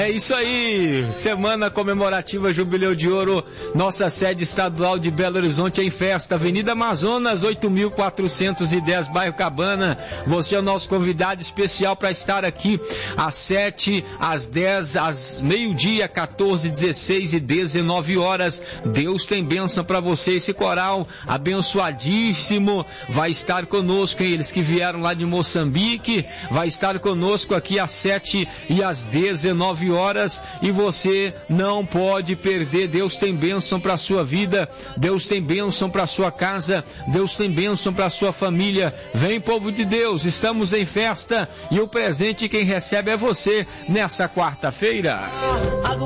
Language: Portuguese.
É isso aí, semana comemorativa Jubileu de Ouro, nossa sede estadual de Belo Horizonte em festa, Avenida Amazonas, 8.410, bairro Cabana. Você é o nosso convidado especial para estar aqui às 7, às 10, às meio-dia, 14, 16 e 19 horas. Deus tem bênção para você. Esse coral abençoadíssimo vai estar conosco, hein? Eles que vieram lá de Moçambique, vai estar conosco aqui às 7 e às 19 horas, e você não pode perder. Deus tem bênção para a sua vida, Deus tem bênção para a sua casa, Deus tem bênção para a sua família. Vem, povo de Deus, estamos em festa e o presente quem recebe é você nessa quarta-feira.